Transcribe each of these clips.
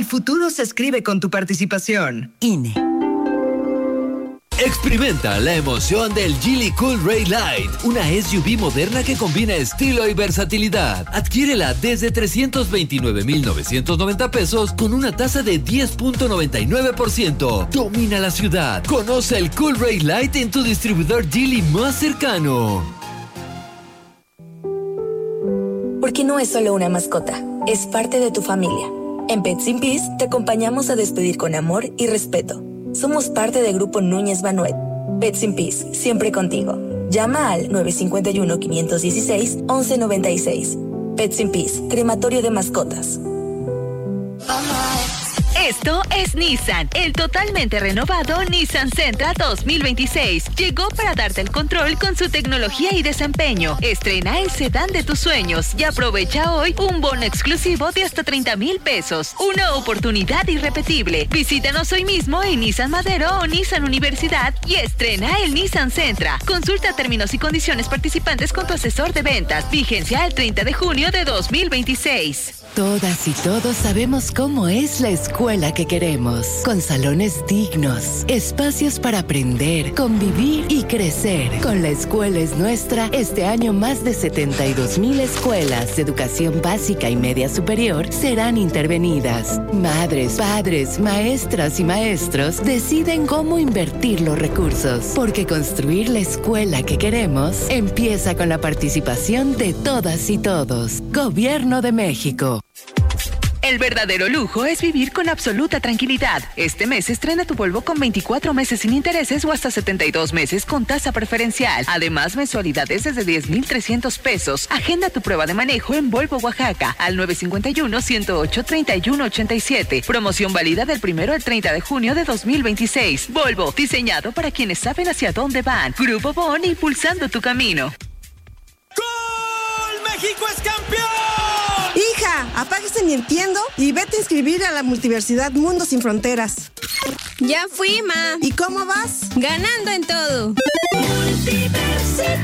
futuro se escribe con tu participación. INE. Experimenta la emoción del Geely Cool Ray Light, una SUV moderna que combina estilo y versatilidad. Adquiérela desde 329,990 pesos con una tasa de 10.99%. Domina la ciudad. Conoce el Cool Ray Light en tu distribuidor Geely más cercano. Porque no es solo una mascota, es parte de tu familia. En Pets in Peace te acompañamos a despedir con amor y respeto. Somos parte del Grupo Núñez Manuel. Pets in Peace, siempre contigo. Llama al 951-516-1196. Pets in Peace, crematorio de mascotas. Esto es Nissan, el totalmente renovado Nissan Sentra 2026. Llegó para darte el control con su tecnología y desempeño. Estrena el sedán de tus sueños y aprovecha hoy un bono exclusivo de hasta 30,000 pesos. Una oportunidad irrepetible. Visítanos hoy mismo en Nissan Madero o Nissan Universidad y estrena el Nissan Sentra. Consulta términos y condiciones participantes con tu asesor de ventas. Vigencia el 30 de junio de 2026. Todas y todos sabemos cómo es la escuela que queremos, con salones dignos, espacios para aprender, convivir y crecer. Con La Escuela es Nuestra, este año más de 72,000 escuelas de educación básica y media superior serán intervenidas. Madres, padres, maestras y maestros deciden cómo invertir los recursos, porque construir la escuela que queremos empieza con la participación de todas y todos. Gobierno de México. El verdadero lujo es vivir con absoluta tranquilidad. Este mes estrena tu Volvo con 24 meses sin intereses o hasta 72 meses con tasa preferencial. Además, mensualidades desde 10,300 pesos. Agenda tu prueba de manejo en Volvo Oaxaca al 951-108-3187. Promoción válida del 1 al 30 de junio de 2026. Volvo, diseñado para quienes saben hacia dónde van. Grupo Bon, impulsando tu camino. ¡Gol! ¡México es campeón! Hija, apáguese mi entiendo y vete a inscribir a la Multiversidad Mundo Sin Fronteras. Ya fui, ma. ¿Y cómo vas? Ganando en todo. Multiversidad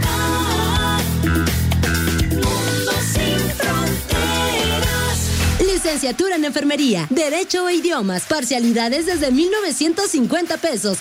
Mundo Sin Fronteras. Licenciatura en Enfermería, Derecho e Idiomas, parcialidades desde 1,950 pesos,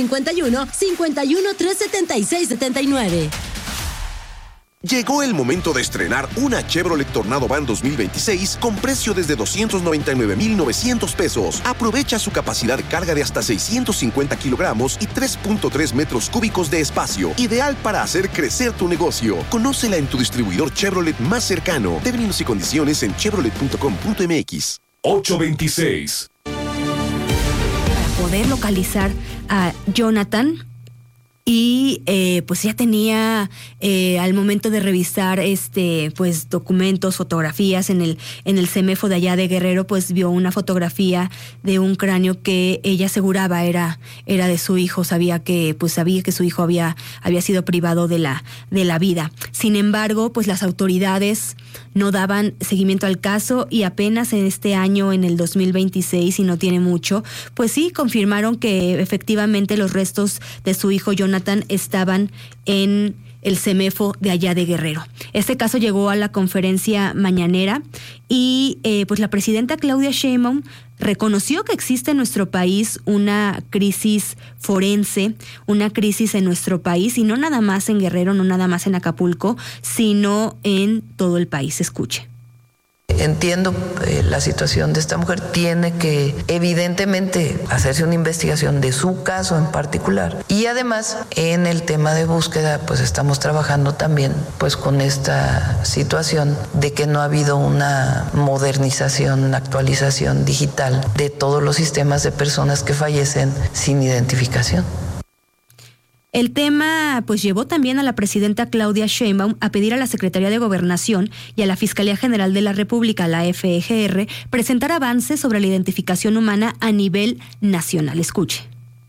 951-51-376-79. Llegó el momento de estrenar una Chevrolet Tornado Van 2026 con precio desde 299,900 pesos. Aprovecha su capacidad de carga de hasta 650 kilogramos y 3.3 metros cúbicos de espacio. Ideal para hacer crecer tu negocio. Conócela en tu distribuidor Chevrolet más cercano. Términos y condiciones en chevrolet.com.mx. 826. Para poder localizar a Jonathan, y pues ya tenía al momento de revisar pues documentos, fotografías en el CEMEFO de allá de Guerrero, pues vio una fotografía de un cráneo que ella aseguraba era de su hijo. Sabía que su hijo había sido privado de la vida. Sin embargo, pues las autoridades no daban seguimiento al caso y apenas en este año, en el 2026, y no tiene mucho, pues sí confirmaron que efectivamente los restos de su hijo Jonathan estaban en el CEMEFO de allá de Guerrero. Este caso llegó a la conferencia mañanera y pues la presidenta Claudia Sheinbaum reconoció que existe en nuestro país una crisis forense, una crisis en nuestro país, y no nada más en Guerrero, no nada más en Acapulco, sino en todo el país. Escuche. Entiendo la situación de esta mujer, tiene que evidentemente hacerse una investigación de su caso en particular, y además en el tema de búsqueda pues estamos trabajando también pues con esta situación de que no ha habido una modernización, una actualización digital de todos los sistemas de personas que fallecen sin identificación. El tema pues llevó también a la presidenta Claudia Sheinbaum a pedir a la Secretaría de Gobernación y a la Fiscalía General de la República, la FGR, presentar avances sobre la identificación humana a nivel nacional. Escuche.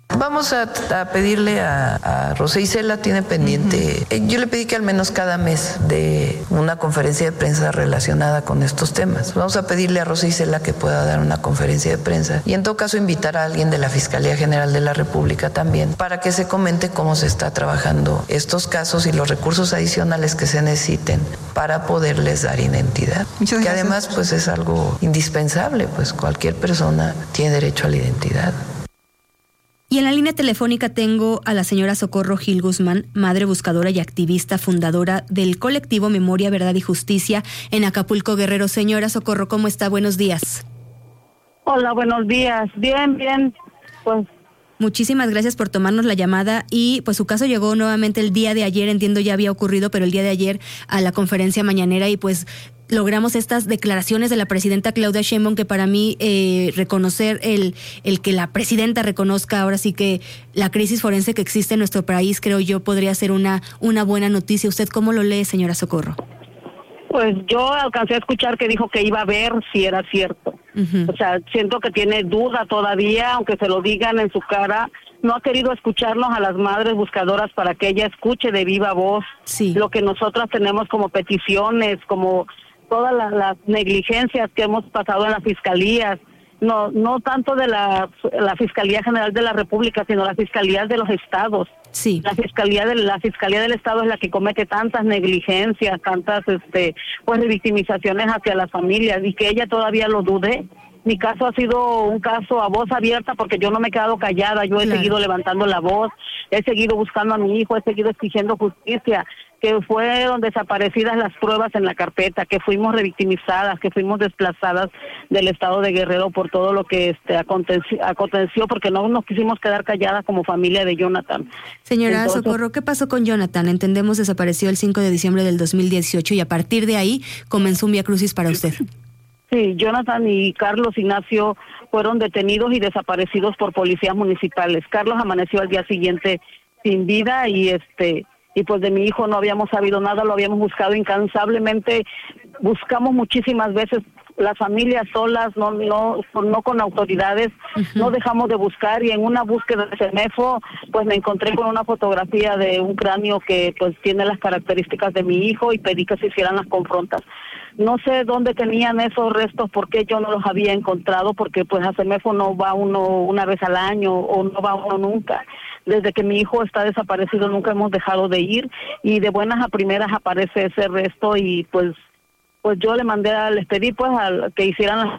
Vamos a pedirle a Rosa Isela, tiene pendiente, yo le pedí que al menos cada mes dé una conferencia de prensa relacionada con estos temas. Vamos a pedirle a Rosa Isela que pueda dar una conferencia de prensa y en todo caso invitar a alguien de la Fiscalía General de la República también para que se comente cómo se está trabajando estos casos y los recursos adicionales que se necesiten para poderles dar identidad. Muchas gracias. Que además pues es algo indispensable, pues cualquier persona tiene derecho a la identidad. Y en la línea telefónica tengo a la señora Socorro Gil Guzmán, madre buscadora y activista fundadora del colectivo Memoria, Verdad y Justicia en Acapulco, Guerrero. Señora Socorro, ¿cómo está? Buenos días. Hola, buenos días. Bien. Pues muchísimas gracias por tomarnos la llamada y pues su caso llegó nuevamente el día de ayer, entiendo ya había ocurrido, pero el día de ayer a la conferencia mañanera y pues logramos estas declaraciones de la presidenta Claudia Sheinbaum que para mí reconocer el que la presidenta reconozca ahora sí que la crisis forense que existe en nuestro país, creo yo, podría ser una buena noticia. ¿Usted cómo lo lee, señora Socorro? Pues yo alcancé a escuchar que dijo que iba a ver si era cierto. O sea, siento que tiene duda todavía, aunque se lo digan en su cara. No ha querido escucharnos a las madres buscadoras para que ella escuche de viva voz lo que nosotras tenemos como peticiones, como todas las negligencias que hemos pasado en las fiscalías, no tanto de la Fiscalía General de la República, sino las fiscalías de los estados. Sí. La fiscalía del estado es la que comete tantas negligencias, tantas pues revictimizaciones hacia las familias, y que ella todavía lo dude. Mi caso ha sido un caso a voz abierta porque yo no me he quedado callada, yo he seguido levantando la voz, he seguido buscando a mi hijo, he seguido exigiendo justicia, que fueron desaparecidas las pruebas en la carpeta, que fuimos revictimizadas, que fuimos desplazadas del estado de Guerrero por todo lo que aconteció, porque no nos quisimos quedar calladas como familia de Jonathan. Señora Socorro, ¿qué pasó con Jonathan? Entendemos desapareció el 5 de diciembre del 2018 y a partir de ahí comenzó un viacrucis para usted. Sí, Jonathan y Carlos Ignacio fueron detenidos y desaparecidos por policías municipales. Carlos amaneció al día siguiente sin vida y pues de mi hijo no habíamos sabido nada, lo habíamos buscado incansablemente, buscamos muchísimas veces las familias solas, no con autoridades, no dejamos de buscar, y en una búsqueda de CEMEFO pues me encontré con una fotografía de un cráneo que pues tiene las características de mi hijo y pedí que se hicieran las confrontas. No sé dónde tenían esos restos, porque yo no los había encontrado, porque pues a CEMEFO no va uno una vez al año o no va uno nunca. Desde que mi hijo está desaparecido nunca hemos dejado de ir, y de buenas a primeras aparece ese resto, y pues yo les pedí pues que hicieran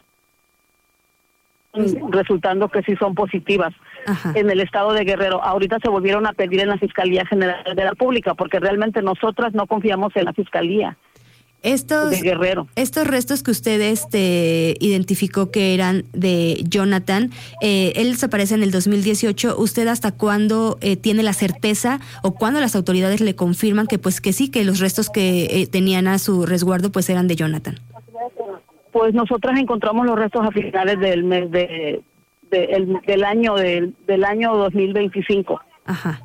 resultando que sí son positivas. Ajá. En el estado de Guerrero. Ahorita se volvieron a pedir en la Fiscalía General de la República, porque realmente nosotras no confiamos en la Fiscalía de Guerrero. Estos restos que usted identificó que eran de Jonathan, él desaparece en el 2018. ¿Usted hasta cuándo tiene la certeza o cuándo las autoridades le confirman que pues que sí, que los restos que tenían a su resguardo pues eran de Jonathan? Pues nosotras encontramos los restos a finales del mes del año 2025. Ajá.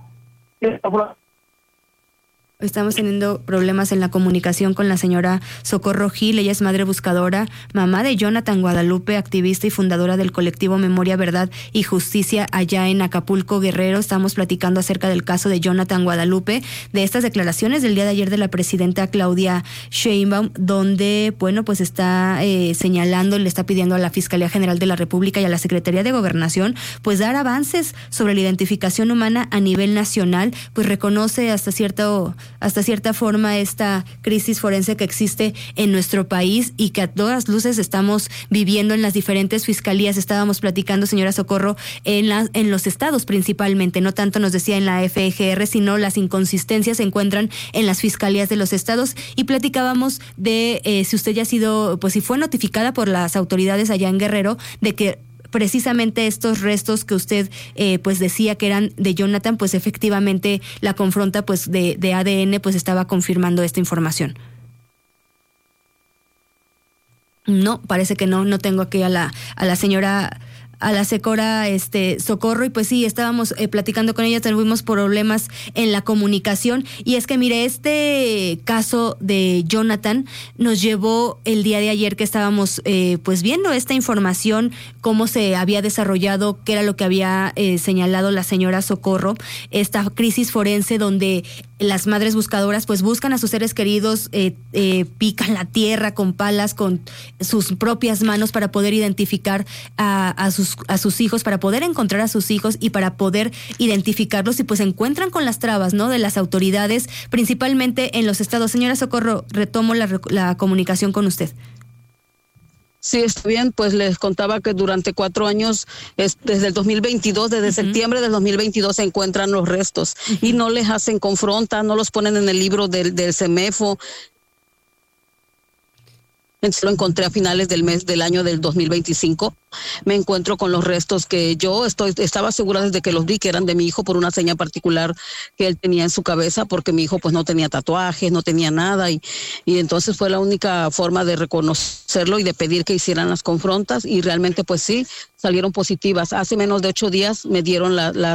Estamos teniendo problemas en la comunicación con la señora Socorro Gil. Ella es madre buscadora, mamá de Jonathan Guadalupe, activista y fundadora del colectivo Memoria, Verdad y Justicia allá en Acapulco, Guerrero. Estamos platicando acerca del caso de Jonathan Guadalupe, de estas declaraciones del día de ayer de la presidenta Claudia Sheinbaum, donde, bueno, pues está señalando, le está pidiendo a la Fiscalía General de la República y a la Secretaría de Gobernación, pues dar avances sobre la identificación humana a nivel nacional, pues reconoce hasta cierta forma esta crisis forense que existe en nuestro país y que a todas luces estamos viviendo en las diferentes fiscalías. Estábamos platicando, señora Socorro, en los estados principalmente, no tanto nos decía en la FGR, sino las inconsistencias se encuentran en las fiscalías de los estados, y platicábamos de si usted ya ha sido, pues si fue notificada por las autoridades allá en Guerrero de que precisamente estos restos que usted pues decía que eran de Jonathan, pues efectivamente la confronta pues de ADN pues estaba confirmando esta información. No, parece que no tengo aquí a la señora la Secora Socorro, y pues sí, estábamos platicando con ella, tuvimos problemas en la comunicación, y es que mire, este caso de Jonathan nos llevó el día de ayer que estábamos pues viendo esta información, cómo se había desarrollado, qué era lo que había señalado la señora Socorro, esta crisis forense donde las madres buscadoras pues buscan a sus seres queridos, pican la tierra con palas, con sus propias manos para poder identificar a sus hijos, para poder encontrar a sus hijos y para poder identificarlos, y pues se encuentran con las trabas, ¿no?, de las autoridades, principalmente en los estados. Señora Socorro, retomo la comunicación con usted. Sí, está bien, pues les contaba que durante 4 años, desde el 2022, desde septiembre del 2022 se encuentran los restos y no les hacen confronta, no los ponen en el libro del CEMEFO. Lo encontré a finales del año del 2025. Me encuentro con los restos que yo estaba segura desde que los vi que eran de mi hijo por una seña particular que él tenía en su cabeza, porque mi hijo pues no tenía tatuajes, no tenía nada, y entonces fue la única forma de reconocerlo y de pedir que hicieran las confrontas, y realmente pues sí, salieron positivas. Hace menos de 8 días me dieron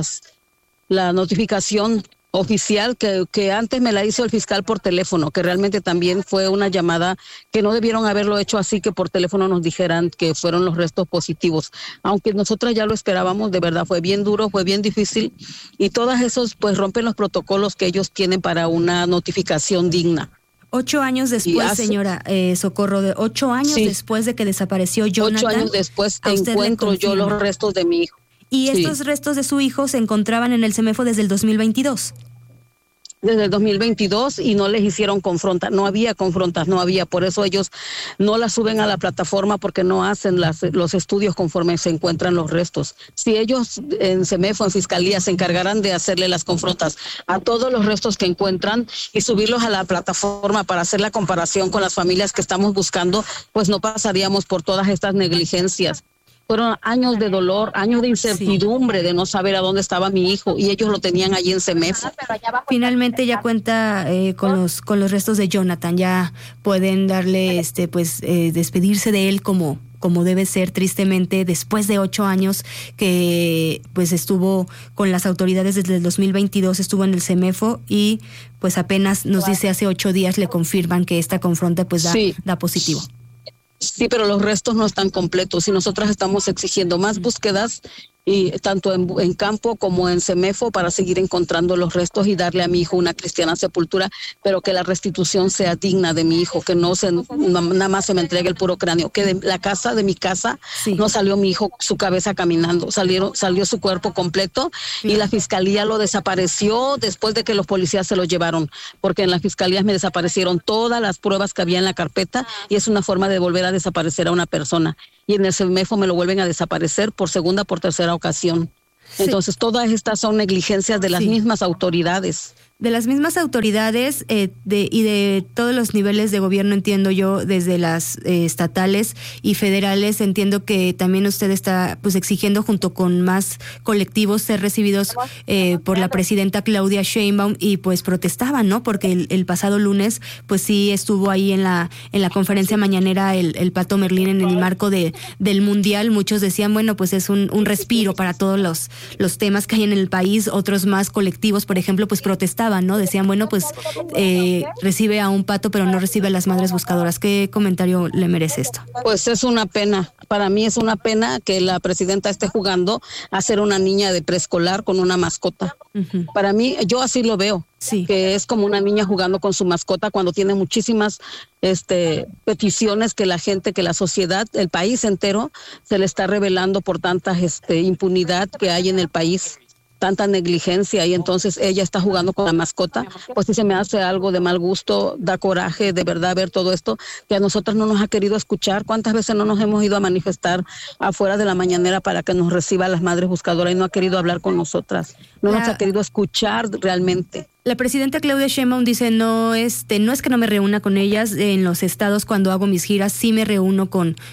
la notificación oficial que antes me la hizo el fiscal por teléfono, que realmente también fue una llamada que no debieron haberlo hecho así, que por teléfono nos dijeran que fueron los restos positivos, aunque nosotras ya lo esperábamos. De verdad fue bien duro, fue bien difícil, y todos esos pues rompen los protocolos que ellos tienen para una notificación digna. 8 años después, señora Socorro, 8 años después de que desapareció Jonathan. 8 años después encuentro yo los restos de mi hijo. ¿Y estos restos de su hijo se encontraban en el CEMEFO desde el 2022? Desde el 2022, y no les hicieron confrontas, no había confrontas, por eso ellos no las suben a la plataforma, porque no hacen los estudios conforme se encuentran los restos. Si ellos en CEMEFO, en Fiscalía, se encargaran de hacerle las confrontas a todos los restos que encuentran y subirlos a la plataforma para hacer la comparación con las familias que estamos buscando, pues no pasaríamos por todas estas negligencias. Fueron años de dolor, años de incertidumbre, de no saber a dónde estaba mi hijo, y ellos lo tenían allí en CEMEFO. Finalmente ya cuenta con los restos de Jonathan, ya pueden darle, despedirse de él como debe ser, tristemente, después de 8 años que pues estuvo con las autoridades desde el 2022, estuvo en el CEMEFO, y pues apenas nos dice hace 8 días le confirman que esta confronta pues da positivo. Sí, pero los restos no están completos, y nosotras estamos exigiendo más búsquedas, y tanto en campo como en CEMEFO, para seguir encontrando los restos y darle a mi hijo una cristiana sepultura, pero que la restitución sea digna de mi hijo, que nada más se me entregue el puro cráneo, que de mi casa no salió mi hijo su cabeza caminando, salió su cuerpo completo, y la fiscalía lo desapareció después de que los policías se lo llevaron, porque en las fiscalías me desaparecieron todas las pruebas que había en la carpeta, y es una forma de volver a desaparecer a una persona. Y en el CEMEFO me lo vuelven a desaparecer por segunda, por tercera ocasión. Entonces, todas estas son negligencias de las mismas autoridades. De las mismas autoridades y de todos los niveles de gobierno, entiendo yo, desde las estatales y federales. Entiendo que también usted está pues exigiendo, junto con más colectivos, ser recibidos por la presidenta Claudia Sheinbaum, y pues protestaban, ¿no? Porque el pasado lunes pues sí estuvo ahí en la conferencia mañanera el Pato Merlín en el marco del Mundial. Muchos decían, bueno, pues es un respiro para todos los temas que hay en el país. Otros más colectivos, por ejemplo, pues protestaban, ¿no? Decían, bueno, pues recibe a un Pato, pero no recibe a las madres buscadoras. ¿Qué comentario le merece esto? Pues es una pena. Para mí es una pena que la presidenta esté jugando a ser una niña de preescolar con una mascota. Para mí, yo así lo veo, que es como una niña jugando con su mascota, cuando tiene muchísimas peticiones que la gente, que la sociedad, el país entero se le está revelando por tanta impunidad que hay en el país, tanta negligencia, y entonces ella está jugando con la mascota. Pues sí, se me hace algo de mal gusto, da coraje de verdad ver todo esto, que a nosotros no nos ha querido escuchar. ¿Cuántas veces no nos hemos ido a manifestar afuera de la mañanera para que nos reciba las madres buscadoras, y no ha querido hablar con nosotras? No nos ha querido escuchar realmente. La presidenta Claudia Sheinbaum dice, no es que no me reúna con ellas en los estados cuando hago mis giras, sí me he reunido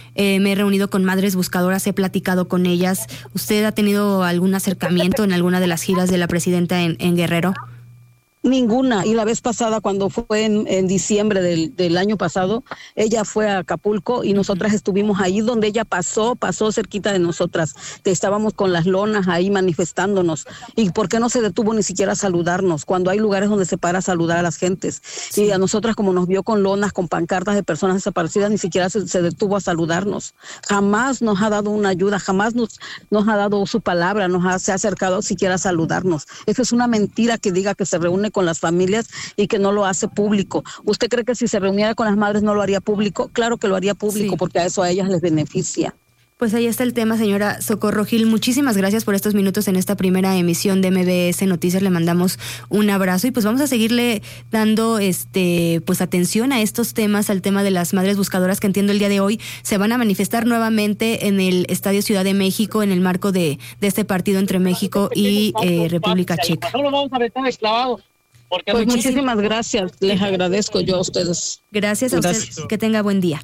con madres buscadoras, he platicado con ellas. ¿Usted ha tenido algún acercamiento en alguna de las giras de la presidenta en Guerrero? Ninguna. Y la vez pasada, cuando fue en diciembre del año pasado, ella fue a Acapulco y nosotras estuvimos ahí donde ella pasó cerquita de nosotras. Estábamos con las lonas ahí manifestándonos. ¿Y por qué no se detuvo ni siquiera a saludarnos? Cuando hay lugares donde se para a saludar a las gentes. Sí. Y a nosotras, como nos vio con lonas, con pancartas de personas desaparecidas, ni siquiera se detuvo a saludarnos. Jamás nos ha dado una ayuda, jamás nos ha dado su palabra, se ha acercado siquiera a saludarnos. Eso es una mentira que diga que se reúne con las familias y que no lo hace público. ¿Usted cree que si se reuniera con las madres no lo haría público? Claro que lo haría público, sí, porque a eso a ellas les beneficia. Pues ahí está el tema, señora Socorro Gil. Muchísimas gracias por estos minutos en esta primera emisión de MBS Noticias. Le mandamos un abrazo y pues vamos a seguirle dando pues atención a estos temas, al tema de las madres buscadoras, que entiendo el día de hoy se van a manifestar nuevamente en el Estadio Ciudad de México en el marco de este partido entre México y República Checa. No lo vamos a meter esclavado. Pues muchísimas gracias, les agradezco yo a ustedes. Gracias a ustedes, que tenga buen día.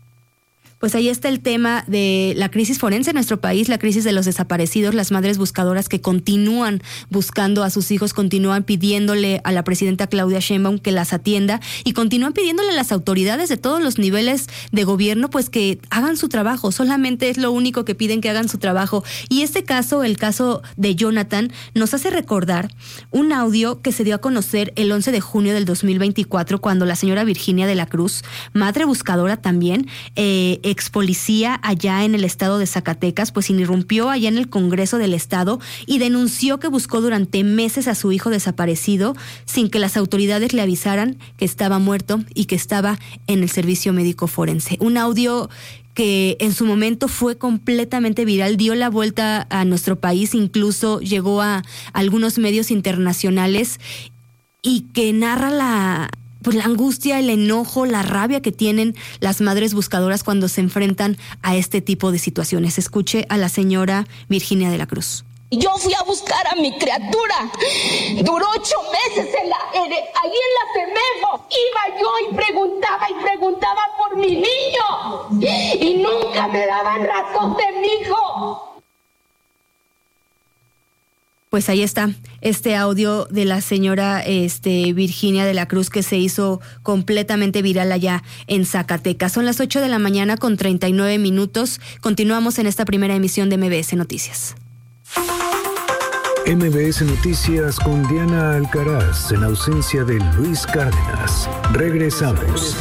Pues ahí está el tema de la crisis forense en nuestro país, la crisis de los desaparecidos, las madres buscadoras que continúan buscando a sus hijos, continúan pidiéndole a la presidenta Claudia Sheinbaum que las atienda y continúan pidiéndole a las autoridades de todos los niveles de gobierno pues que hagan su trabajo. Solamente es lo único que piden, que hagan su trabajo. Y este caso, el caso de Jonathan, nos hace recordar un audio que se dio a conocer el 11 de junio del 2024 cuando la señora Virginia de la Cruz, madre buscadora también, ex policía allá en el estado de Zacatecas, pues irrumpió allá en el Congreso del Estado y denunció que buscó durante meses a su hijo desaparecido sin que las autoridades le avisaran que estaba muerto y que estaba en el servicio médico forense. Un audio que en su momento fue completamente viral, dio la vuelta a nuestro país, incluso llegó a algunos medios internacionales y que narra la angustia, el enojo, la rabia que tienen las madres buscadoras cuando se enfrentan a este tipo de situaciones. Escuche a la señora Virginia de la Cruz. Yo fui a buscar a mi criatura. Duró 8 meses ahí en la Femefo. Iba yo y preguntaba por mi niño. Y nunca me daban razón de mi hijo. Pues ahí está este audio de la señora Virginia de la Cruz que se hizo completamente viral allá en Zacatecas. Son las 8 de la mañana con 39 minutos. Continuamos en esta primera emisión de MBS Noticias. MBS Noticias con Diana Alcaraz en ausencia de Luis Cárdenas. Regresamos.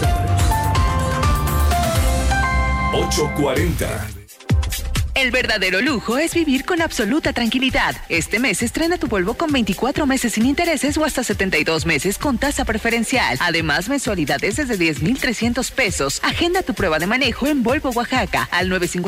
8:40. El verdadero lujo es vivir con absoluta tranquilidad. Este mes estrena tu Volvo con 24 meses sin intereses o hasta 72 meses con tasa preferencial. Además, mensualidades desde 10,300 pesos. Agenda tu prueba de manejo en Volvo Oaxaca al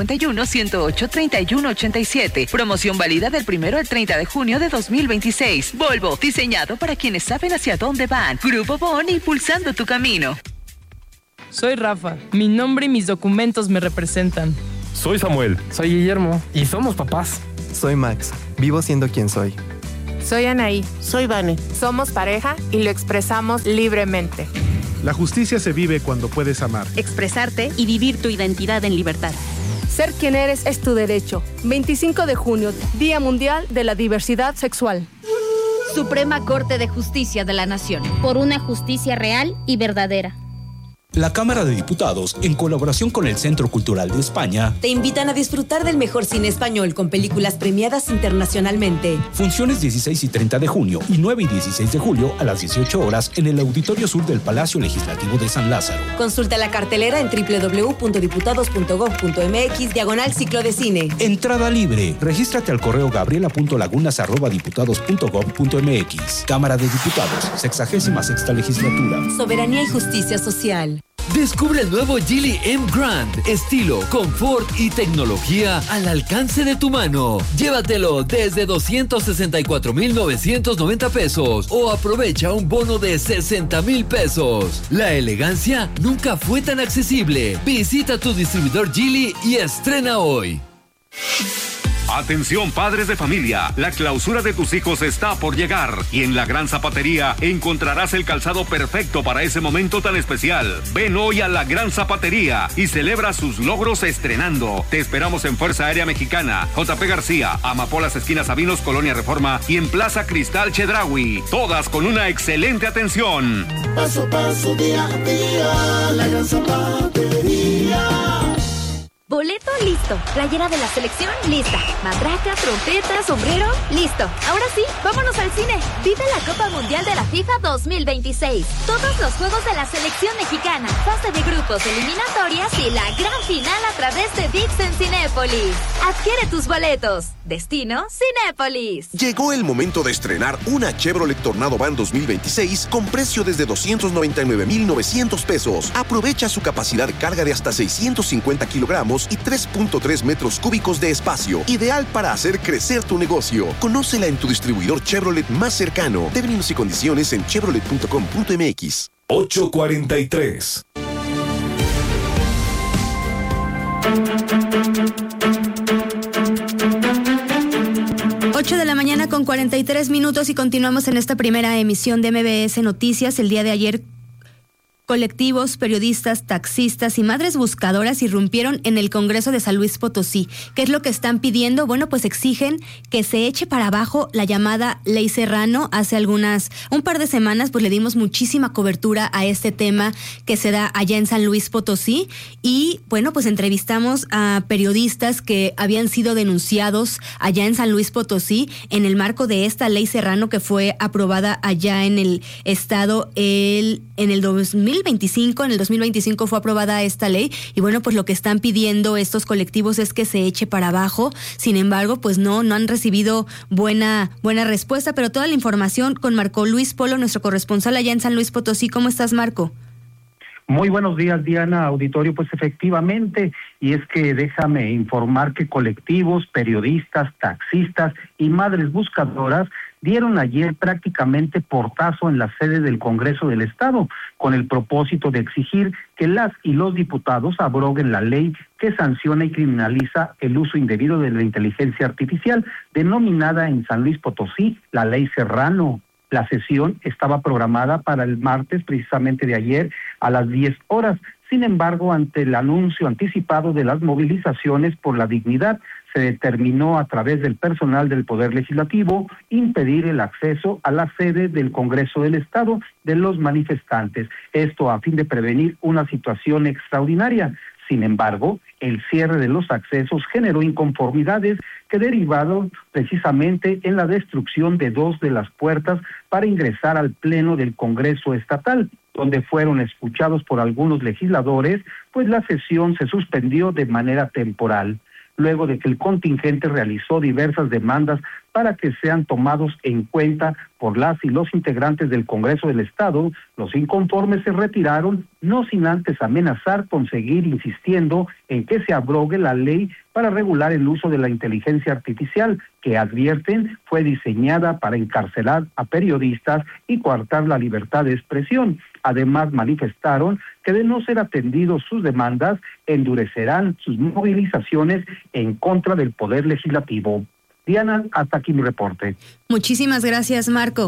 951-108-3187. Promoción válida del 1 al 30 de junio de 2026. Volvo, diseñado para quienes saben hacia dónde van. Grupo Bon, impulsando tu camino. Soy Rafa. Mi nombre y mis documentos me representan. Soy Samuel. Soy Guillermo. Y somos papás. Soy Max. Vivo siendo quien soy. Soy Anaí. Soy Vane. Somos pareja y lo expresamos libremente. La justicia se vive cuando puedes amar, expresarte y vivir tu identidad en libertad. Ser quien eres es tu derecho. 25 de junio, Día Mundial de la Diversidad Sexual. Suprema Corte de Justicia de la Nación. Por una justicia real y verdadera. La Cámara de Diputados, en colaboración con el Centro Cultural de España, te invitan a disfrutar del mejor cine español con películas premiadas internacionalmente. Funciones 16 y 30 de junio y 9 y 16 de julio a las 18 horas en el Auditorio Sur del Palacio Legislativo de San Lázaro. Consulta la cartelera en www.diputados.gov.mx/ciclo de cine. Entrada libre. Regístrate al correo gabriela.lagunas@diputados.gov.mx. Cámara de Diputados, 66ª Legislatura. Soberanía y justicia social. Descubre el nuevo Geely M Grand, estilo, confort y tecnología al alcance de tu mano. Llévatelo desde 264,990 pesos o aprovecha un bono de 60,000 pesos. La elegancia nunca fue tan accesible. Visita tu distribuidor Geely y estrena hoy. Atención padres de familia, la clausura de tus hijos está por llegar y en la Gran Zapatería encontrarás el calzado perfecto para ese momento tan especial. Ven hoy a la Gran Zapatería y celebra sus logros estrenando. Te esperamos en Fuerza Aérea Mexicana, JP García, Amapolas esquina Sabinos, Colonia Reforma y en Plaza Cristal Chedraui. Todas con una excelente atención. Paso a paso, día a día, la Gran Zapatería. Boleto listo, playera de la selección lista, matraca, trompeta, sombrero, listo. Ahora sí, vámonos al cine. Vive la Copa Mundial de la FIFA 2026. Todos los juegos de la selección mexicana, fase de grupos, eliminatorias y la gran final a través de ViX en Cinépolis. Adquiere tus boletos. Destino Cinépolis. Llegó el momento de estrenar una Chevrolet Tornado Van 2026 con precio desde 299,900 pesos. Aprovecha su capacidad de carga de hasta 650 kilogramos y 3.3 metros cúbicos de espacio, ideal para hacer crecer tu negocio. Conócela en tu distribuidor Chevrolet más cercano. Términos y condiciones en chevrolet.com.mx. 8:43. De la mañana con 43 minutos y continuamos en esta primera emisión de MBS Noticias. El día de ayer, colectivos, periodistas, taxistas y madres buscadoras irrumpieron en el Congreso de San Luis Potosí. ¿Qué es lo que están pidiendo? Bueno, pues exigen que se eche para abajo la llamada Ley Serrano. Hace un par de semanas, pues le dimos muchísima cobertura a este tema que se da allá en San Luis Potosí. Y bueno, pues entrevistamos a periodistas que habían sido denunciados allá en San Luis Potosí en el marco de esta Ley Serrano que fue aprobada allá en el estado en el 2025. En el 2025 fue aprobada esta ley y bueno, pues lo que están pidiendo estos colectivos es que se eche para abajo. Sin embargo, pues no han recibido buena respuesta, pero toda la información con Marco Luis Polo, nuestro corresponsal allá en San Luis Potosí. ¿Cómo estás, Marco? Muy buenos días, Diana, auditorio. Pues efectivamente, y es que déjame informar que colectivos, periodistas, taxistas y madres buscadoras dieron ayer prácticamente portazo en la sede del Congreso del Estado, con el propósito de exigir que las y los diputados abroguen la ley que sanciona y criminaliza el uso indebido de la inteligencia artificial, denominada en San Luis Potosí la Ley Serrano. La sesión estaba programada para el martes, precisamente de ayer, a las 10 horas. Sin embargo, ante el anuncio anticipado de las movilizaciones por la dignidad, se determinó a través del personal del Poder Legislativo impedir el acceso a la sede del Congreso del Estado de los manifestantes. Esto a fin de prevenir una situación extraordinaria. Sin embargo, el cierre de los accesos generó inconformidades que derivaron precisamente en la destrucción de 2 de las puertas para ingresar al Pleno del Congreso Estatal, donde fueron escuchados por algunos legisladores, pues la sesión se suspendió de manera temporal. Luego de que el contingente realizó diversas demandas para que sean tomados en cuenta por las y los integrantes del Congreso del Estado, los inconformes se retiraron, no sin antes amenazar con seguir insistiendo en que se abrogue la ley para regular el uso de la inteligencia artificial, que advierten fue diseñada para encarcelar a periodistas y coartar la libertad de expresión. Además, manifestaron que de no ser atendidos sus demandas, endurecerán sus movilizaciones en contra del Poder Legislativo. Diana, hasta aquí mi reporte. Muchísimas gracias, Marco.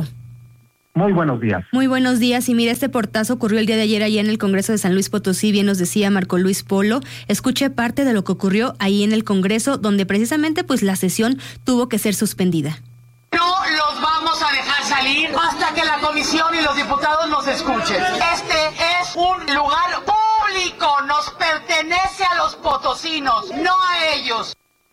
Muy buenos días. Muy buenos días. Y mira, este portazo ocurrió el día de ayer allá en el Congreso de San Luis Potosí, bien nos decía Marco Luis Polo. Escuché parte de lo que ocurrió ahí en el Congreso, donde precisamente pues la sesión tuvo que ser suspendida. No los vamos a dejar salir hasta que la comisión y los diputados nos escuchen. Este es un lugar público, nos pertenece a los potosinos, no a ellos.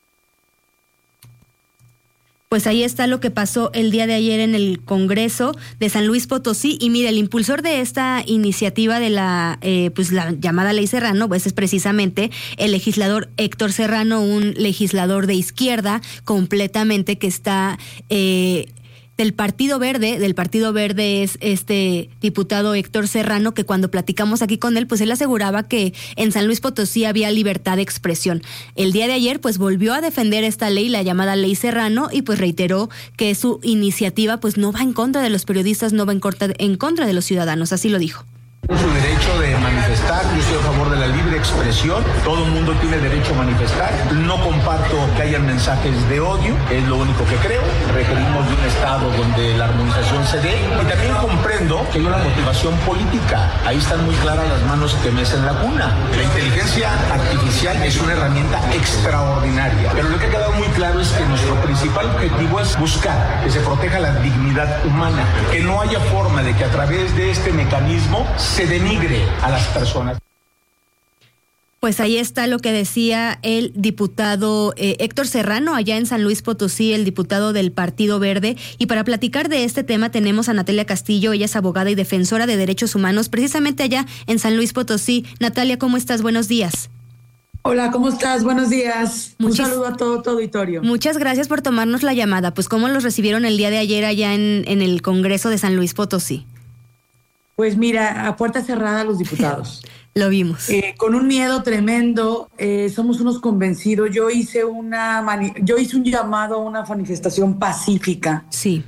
Pues ahí está lo que pasó el día de ayer en el Congreso de San Luis Potosí. Y mira, el impulsor de esta iniciativa de la llamada Ley Serrano, pues es precisamente el legislador Héctor Serrano, un legislador de izquierda completamente que está del Partido Verde es este diputado Héctor Serrano, que cuando platicamos aquí con él, pues él aseguraba que en San Luis Potosí había libertad de expresión. El día de ayer, pues volvió a defender esta ley, la llamada Ley Serrano, y pues reiteró que su iniciativa pues no va en contra de los periodistas, no va en contra de los ciudadanos, así lo dijo. Su derecho de manifestar, yo estoy a favor de la libre expresión, todo el mundo tiene derecho a manifestar. No comparto que haya mensajes de odio, es lo único que creo. Requerimos de un Estado donde la armonización se dé, y también comprendo que hay una motivación política. Ahí están muy claras las manos que mecen la cuna. La inteligencia artificial es una herramienta extraordinaria, pero lo que ha quedado muy claro es que nuestro principal objetivo es buscar que se proteja la dignidad humana, que no haya forma de que a través de este mecanismo se denigre a las personas. Pues ahí está lo que decía el diputado Héctor Serrano, allá en San Luis Potosí, el diputado del Partido Verde. Y para platicar de este tema tenemos a Natalia Castillo, ella es abogada y defensora de derechos humanos, precisamente allá en San Luis Potosí. Natalia, ¿cómo estás? Buenos días. Hola, ¿cómo estás? Buenos días. Un saludo a todo tu auditorio. Muchas gracias por tomarnos la llamada. Pues, ¿cómo los recibieron el día de ayer allá en el Congreso de San Luis Potosí? Pues mira, a puerta cerrada los diputados. Lo vimos. Con un miedo tremendo, somos unos convencidos. Yo hice un llamado a una manifestación pacífica. Sí.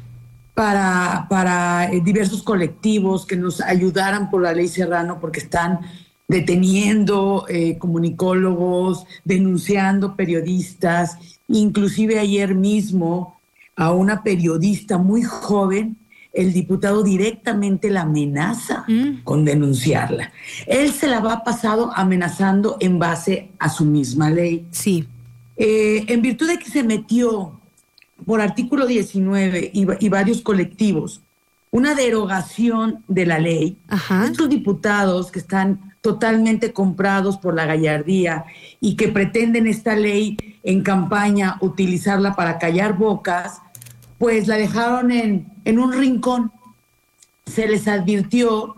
Para diversos colectivos que nos ayudaran por la ley Serrano, porque están deteniendo comunicólogos, denunciando periodistas. Inclusive ayer mismo a una periodista muy joven, el diputado directamente la amenaza con denunciarla. Él se la va pasado amenazando en base a su misma ley. Sí. En virtud de que se metió por artículo 19 y varios colectivos una derogación de la ley, estos diputados que están totalmente comprados por la gallardía y que pretenden esta ley en campaña utilizarla para callar bocas, pues la dejaron en un rincón. Se les advirtió,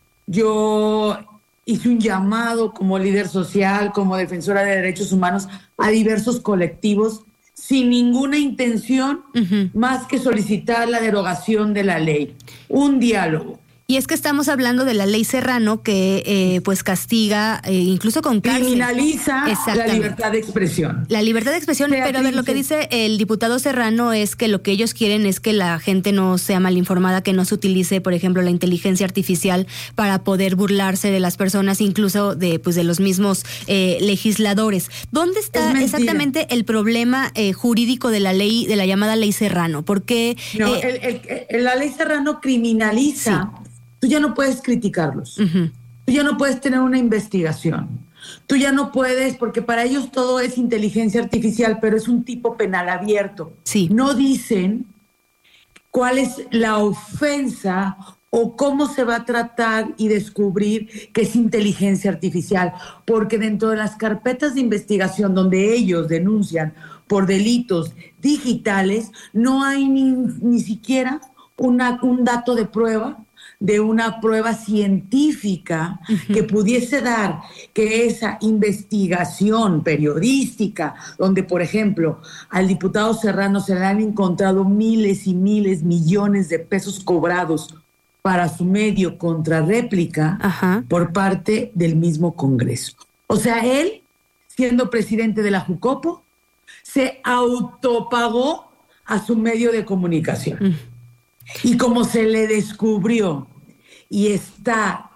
yo hice un llamado como líder social, como defensora de derechos humanos a diversos colectivos sin ninguna intención más que solicitar la derogación de la ley, un diálogo. Y es que estamos hablando de la ley Serrano que pues castiga incluso con cárcel. Criminaliza la libertad de expresión. La libertad de expresión, pero a ver, lo que dice el diputado Serrano es que lo que ellos quieren es que la gente no sea mal informada, que no se utilice, por ejemplo, la inteligencia artificial para poder burlarse de las personas, incluso de los mismos legisladores. ¿Dónde está exactamente el problema jurídico de la ley, de la llamada ley Serrano? Porque la ley Serrano criminaliza. Sí. Tú ya no puedes criticarlos. Tú ya no puedes tener una investigación. Tú ya no puedes, porque para ellos todo es inteligencia artificial, pero es un tipo penal abierto. Sí. No dicen cuál es la ofensa o cómo se va a tratar y descubrir que es inteligencia artificial, porque dentro de las carpetas de investigación donde ellos denuncian por delitos digitales, no hay ni siquiera un dato de prueba, de una prueba científica que pudiese dar que esa investigación periodística, donde, por ejemplo, al diputado Serrano se le han encontrado miles y miles, millones de pesos cobrados para su medio contrarréplica por parte del mismo Congreso. O sea, él, siendo presidente de la Jucopo, se autopagó a su medio de comunicación. Y como se le descubrió y está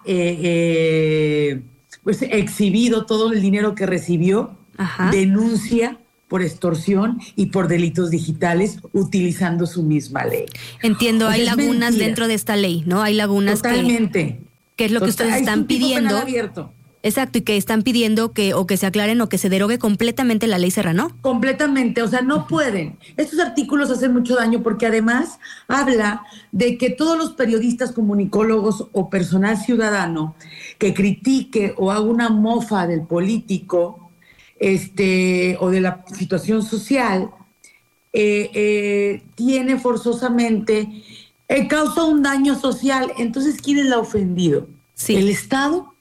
pues exhibido todo el dinero que recibió, denuncia por extorsión y por delitos digitales utilizando su misma ley. Entiendo, hay lagunas dentro de esta ley, ¿no? Hay lagunas. Totalmente. Que es lo que ustedes están pidiendo. Abierto. Exacto, y que están pidiendo que se aclaren o que se derogue completamente la ley Serrano. Completamente, o sea, no pueden. Estos artículos hacen mucho daño porque además habla de que todos los periodistas, comunicólogos o personal ciudadano que critique o haga una mofa del político o de la situación social, tiene forzosamente, causa un daño social. Entonces, ¿quién es la ofendido? Sí. ¿El Estado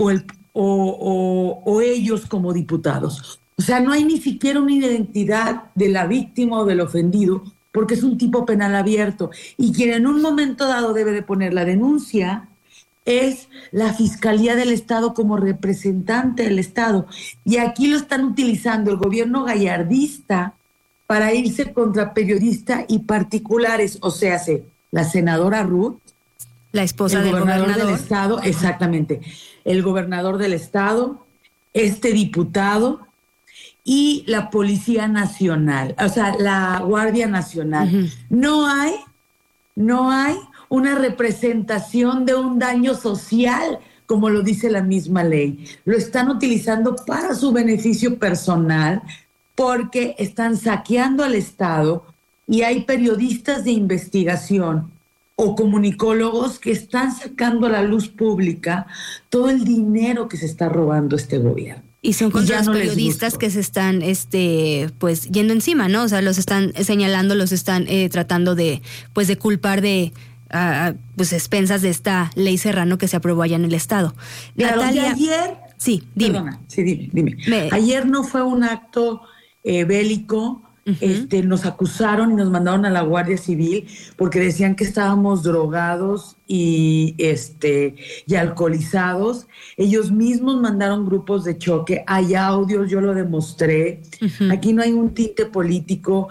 o ellos como diputados? O sea, no hay ni siquiera una identidad de la víctima o del ofendido, porque es un tipo penal abierto. Y quien en un momento dado debe de poner la denuncia es la Fiscalía del Estado como representante del Estado. Y aquí lo están utilizando el gobierno gallardista para irse contra periodistas y particulares. O sea, la senadora Ruth, la esposa del gobernador del Estado, exactamente, el gobernador del Estado, este diputado y la Policía Nacional, o sea, la Guardia Nacional. No hay una representación de un daño social, como lo dice la misma ley. Lo están utilizando para su beneficio personal porque están saqueando al Estado y hay periodistas de investigación o comunicólogos que están sacando a la luz pública todo el dinero que se está robando este gobierno. Y son contra los periodistas que se están pues yendo encima, ¿no? O sea, los están señalando, los están tratando de culpar de pues expensas de esta ley Serrano que se aprobó allá en el Estado. Claro, Natalia, ayer, sí, dime. Perdona, sí, dime. Ayer no fue un acto bélico. Nos acusaron y nos mandaron a la Guardia Civil porque decían que estábamos drogados y alcoholizados. Ellos mismos mandaron grupos de choque, hay audios, yo lo demostré. Aquí no hay un tinte político,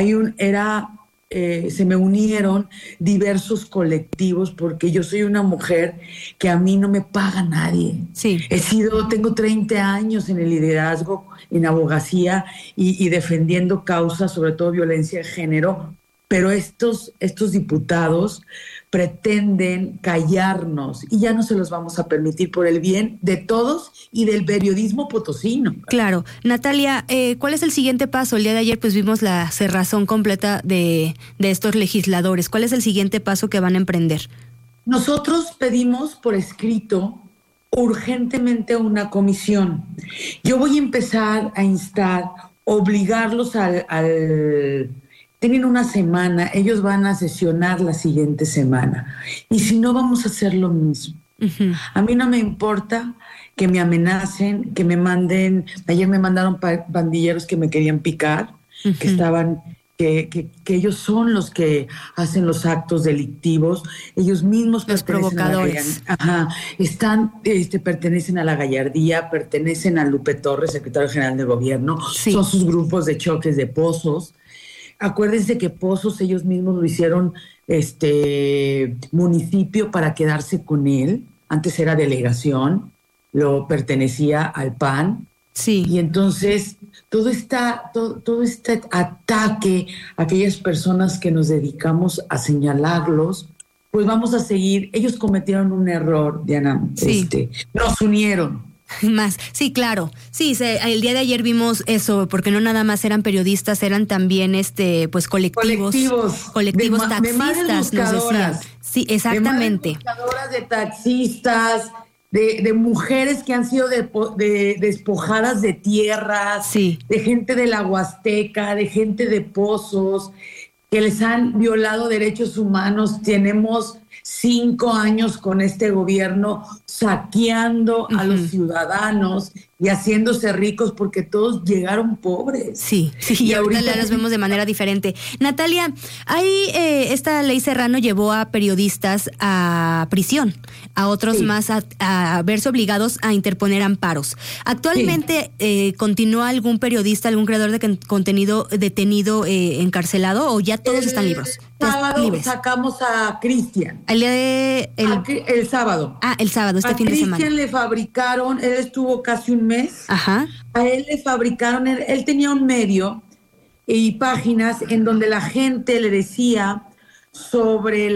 se me unieron diversos colectivos porque yo soy una mujer que a mí no me paga nadie. Sí. Tengo 30 años en el liderazgo, en abogacía y defendiendo causas, sobre todo violencia de género, pero estos diputados pretenden callarnos y ya no se los vamos a permitir por el bien de todos y del periodismo potosino. Claro. Natalia, ¿cuál es el siguiente paso? El día de ayer pues vimos la cerrazón completa de estos legisladores. ¿Cuál es el siguiente paso que van a emprender? Nosotros pedimos por escrito urgentemente una comisión. Yo voy a empezar a instar, obligarlos tienen una semana, ellos van a sesionar la siguiente semana. Y si no, vamos a hacer lo mismo. A mí no me importa que me amenacen, que me manden. Ayer me mandaron pandilleros que me querían picar, que estaban, que ellos son los que hacen los actos delictivos. Ellos mismos los provocadores. Pertenecen a la gallardía, pertenecen a Lupe Torres, secretario general de gobierno. Sí. Son sus grupos de choques de Pozos. Acuérdense que Pozos ellos mismos lo hicieron municipio para quedarse con él. Antes era delegación, lo pertenecía al PAN. Sí. Y entonces todo este ataque a aquellas personas que nos dedicamos a señalarlos, pues vamos a seguir. Ellos cometieron un error, Diana. Sí. Nos unieron. Más, sí, claro. Sí, el día de ayer vimos eso, porque no nada más eran periodistas, eran también pues colectivos taxistas, nos decían. Sí, exactamente. De buscadoras, de taxistas, de mujeres que han sido despojadas de tierras, sí, de gente de la Huasteca, de gente de Pozos, que les han violado derechos humanos. Tenemos 5 años con este gobierno saqueando a los ciudadanos y haciéndose ricos porque todos llegaron pobres. Sí, y ahorita los vemos de manera diferente. Natalia, esta ley Serrano llevó a periodistas a prisión, a otros más a verse obligados a interponer amparos. Actualmente, ¿continúa algún periodista, algún creador de contenido detenido, encarcelado, o ya todos están libres? Sábado sacamos a Cristian. El sábado. El sábado, este fin de semana. A Cristian le fabricaron, él estuvo casi un mes. Ajá. A él le fabricaron, él tenía un medio y páginas en donde la gente le decía sobre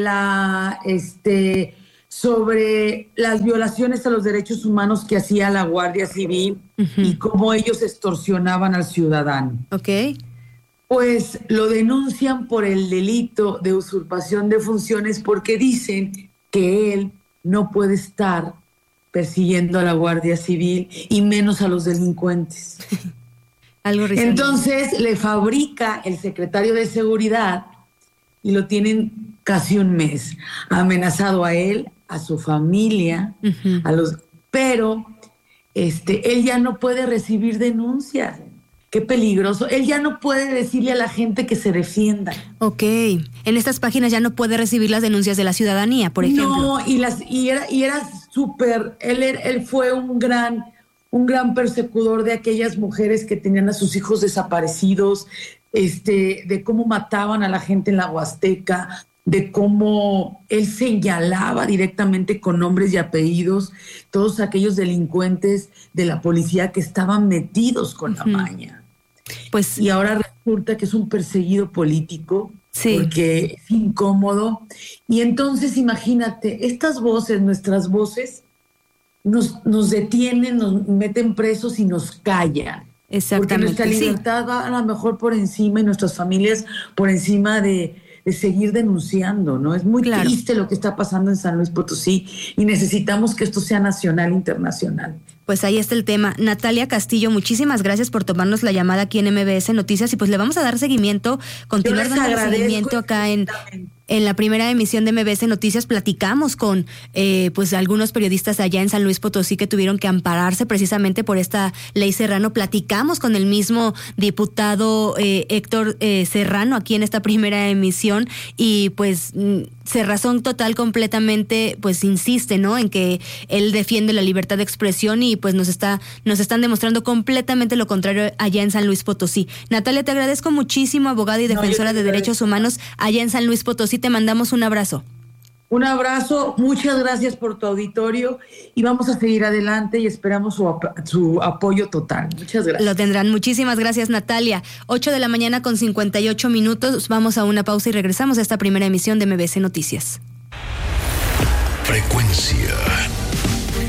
sobre las violaciones a los derechos humanos que hacía la Guardia Civil y cómo ellos extorsionaban al ciudadano. Ok. Pues lo denuncian por el delito de usurpación de funciones porque dicen que él no puede estar persiguiendo a la Guardia Civil y menos a los delincuentes. Algo reciente. Entonces le fabrica el secretario de Seguridad y lo tienen casi un mes. Ha amenazado a él, a su familia, pero él ya no puede recibir denuncias. Qué peligroso. Él ya no puede decirle a la gente que se defienda. Ok. En estas páginas ya no puede recibir las denuncias de la ciudadanía, por ejemplo. No, y era súper. Él fue un gran persecutor de aquellas mujeres que tenían a sus hijos desaparecidos, de cómo mataban a la gente en la Huasteca, de cómo él señalaba directamente con nombres y apellidos todos aquellos delincuentes de la policía que estaban metidos con la maña. Pues, y ahora resulta que es un perseguido político, porque es incómodo. Y entonces imagínate, estas voces, nuestras voces, nos detienen, nos meten presos y nos callan. Exactamente. Porque nuestra libertad va a lo mejor por encima y nuestras familias por encima de seguir denunciando, ¿no? Es muy triste lo que está pasando en San Luis Potosí y necesitamos que esto sea nacional e internacional. Pues ahí está el tema. Natalia Castillo, muchísimas gracias por tomarnos la llamada aquí en MBS Noticias y pues le vamos a dar seguimiento, continuar dando seguimiento acá en la primera emisión de MBS Noticias. Platicamos con pues algunos periodistas allá en San Luis Potosí que tuvieron que ampararse precisamente por esta ley Serrano. Platicamos con el mismo diputado Héctor Serrano aquí en esta primera emisión y pues cerrazón total completamente, pues insiste, ¿no? En que él defiende la libertad de expresión y pues nos están demostrando completamente lo contrario allá en San Luis Potosí. Natalia, te agradezco muchísimo, abogada y defensora de derechos humanos allá en San Luis Potosí. Te mandamos un abrazo. Un abrazo, muchas gracias por tu auditorio y vamos a seguir adelante y esperamos su apoyo total. Muchas gracias. Lo tendrán. Muchísimas gracias, Natalia. 8:58 a.m. Vamos a una pausa y regresamos a esta primera emisión de MBS Noticias. Frecuencia